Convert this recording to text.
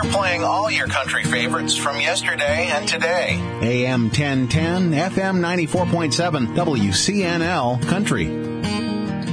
playing all your country favorites from yesterday and today. AM 1010, FM 94.7, WCNL Country.